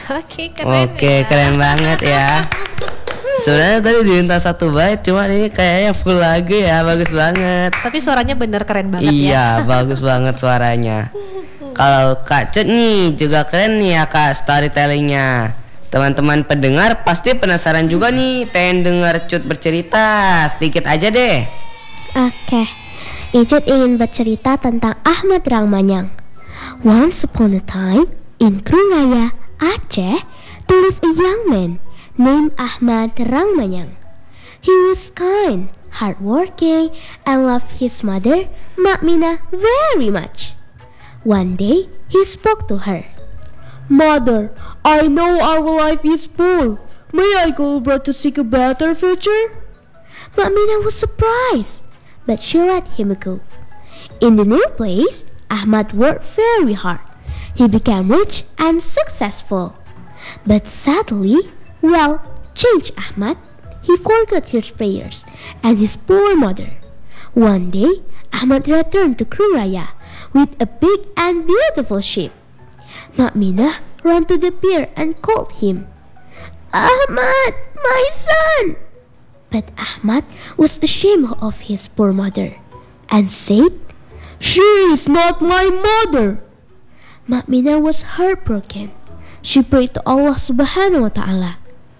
Oke, keren. Oke, keren banget ya. Sebenarnya tadi diminta satu bait, cuma ini kayaknya full lagu ya, bagus banget. Tapi suaranya bener keren banget ya. Iya, bagus banget suaranya. Kalau Kak Cut nih juga keren nih ya Kak storytellingnya. Teman-teman pendengar pasti penasaran juga nih, pengen dengar Cut bercerita. Sedikit aja deh. Oke, Icut ingin bercerita tentang Ahmad Rangmanyang. Once upon a time, in Krungaya, Aceh, there lived a young man named Ahmad Rangmanyang. He was kind, hardworking, and loved his mother, Mak Mina, very much. One day, he spoke to her. Mother, I know our life is poor. May I go abroad to seek a better future? Mak Mina was surprised, but she let him go. In the new place, Ahmad worked very hard. He became rich and successful. But sadly, change Ahmad, he forgot his prayers and his poor mother. One day, Ahmad returned to Kruraya with a big and beautiful ship. Mak Mina ran to the pier and called him, Ahmad, my son! But Ahmad was ashamed of his poor mother and said, She is not my mother. Mak Mina was heartbroken. She prayed to Allah subhanahu wa ta'ala.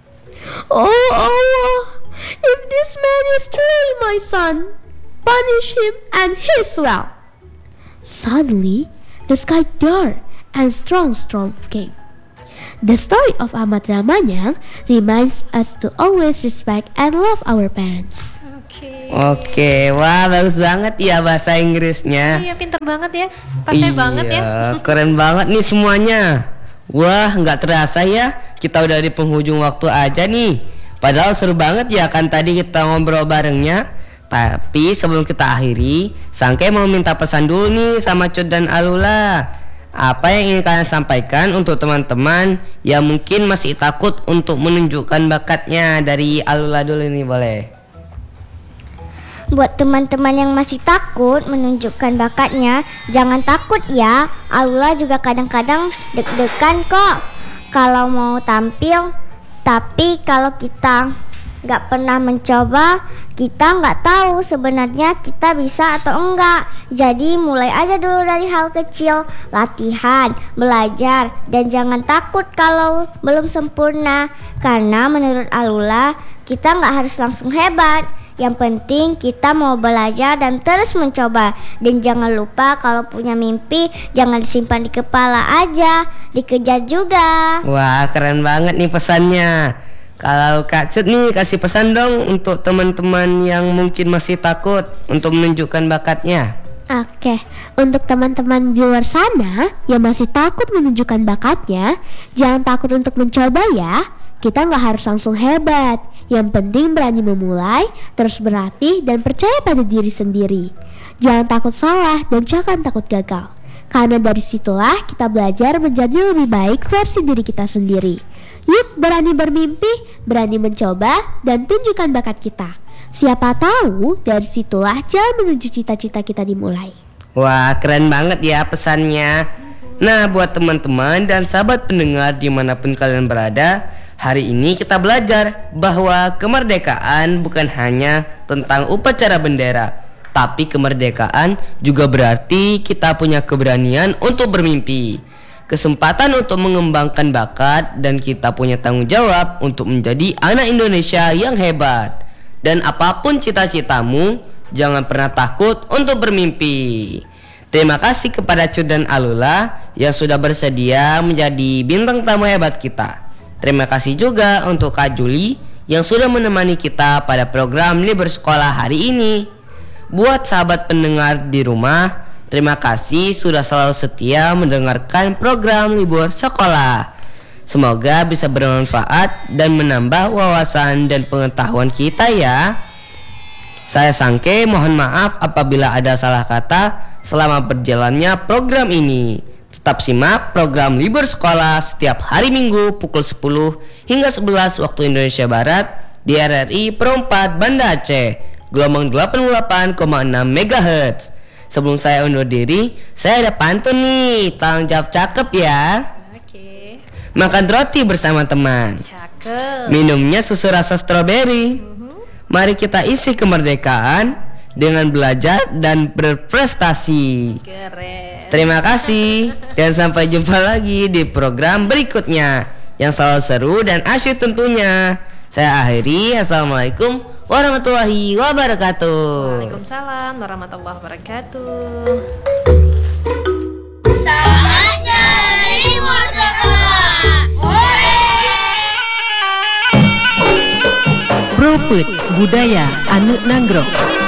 Oh Allah, if this man is truly my son, punish him and his well. Suddenly, the sky dark and strong storm came. The story of Ahmad Rangmanyang reminds us to always respect and love our parents. Oke, wah bagus banget ya bahasa Inggrisnya. Iya, pinter banget ya, pakai banget ya. Keren banget nih semuanya. Wah, nggak terasa ya, kita udah di penghujung waktu aja nih. Padahal seru banget ya kan tadi kita ngobrol barengnya. Tapi sebelum kita akhiri, Sangke mau minta pesan dulu nih sama Cut dan Alula. Apa yang ingin kalian sampaikan untuk teman-teman yang mungkin masih takut untuk menunjukkan bakatnya? Dari Alula dulu nih, boleh. Buat teman-teman yang masih takut menunjukkan bakatnya, jangan takut ya. Alula juga kadang-kadang deg-degan kok kalau mau tampil. Tapi kalau kita nggak pernah mencoba, kita nggak tahu sebenarnya kita bisa atau enggak. Jadi mulai aja dulu dari hal kecil, latihan, belajar, dan jangan takut kalau belum sempurna. Karena menurut Alula, kita nggak harus langsung hebat. Yang penting kita mau belajar dan terus mencoba. Dan jangan lupa kalau punya mimpi jangan disimpan di kepala aja, dikejar juga. Wah, keren banget nih pesannya. Kalau Kak Cut nih kasih pesan dong untuk teman-teman yang mungkin masih takut untuk menunjukkan bakatnya. Oke, untuk teman-teman di luar sana yang masih takut menunjukkan bakatnya, jangan takut untuk mencoba ya. Kita nggak harus langsung hebat. Yang penting berani memulai, terus berlatih dan percaya pada diri sendiri. Jangan takut salah dan jangan takut gagal. Karena dari situlah kita belajar menjadi lebih baik versi diri kita sendiri. Yuk berani bermimpi, berani mencoba, dan tunjukkan bakat kita. Siapa tahu dari situlah jalan menuju cita-cita kita dimulai. Wah, keren banget ya pesannya. Nah, buat teman-teman dan sahabat pendengar dimanapun kalian berada, hari ini kita belajar bahwa kemerdekaan bukan hanya tentang upacara bendera, tapi kemerdekaan juga berarti kita punya keberanian untuk bermimpi, kesempatan untuk mengembangkan bakat, dan kita punya tanggung jawab untuk menjadi anak Indonesia yang hebat. Dan apapun cita-citamu, jangan pernah takut untuk bermimpi. Terima kasih kepada Cut dan Alula yang sudah bersedia menjadi bintang tamu hebat kita. Terima kasih juga untuk Kak Juli yang sudah menemani kita pada program Libur Sekolah hari ini. Buat sahabat pendengar di rumah, terima kasih sudah selalu setia mendengarkan program Libur Sekolah. Semoga bisa bermanfaat dan menambah wawasan dan pengetahuan kita ya. Saya Sangke mohon maaf apabila ada salah kata selama berjalannya program ini. Tetap simak program Libur Sekolah setiap hari Minggu pukul 10 hingga 11 waktu Indonesia Barat di RRI Perempat Banda Aceh, gelombang 88,6 MHz. Sebelum saya undur diri, saya ada pantun nih, tanggung jawab cakep ya. Makan roti bersama teman. Cakep. Minumnya susu rasa stroberi. Mari kita isi kemerdekaan dengan belajar dan berprestasi. Keren. Terima kasih dan sampai jumpa lagi di program berikutnya yang selalu seru dan asyik tentunya. Saya akhiri. Assalamualaikum warahmatullahi wabarakatuh. Waalaikumsalam warahmatullahi wabarakatuh. Saatnya Rimor Sekolah. Propet budaya anu nanggrok.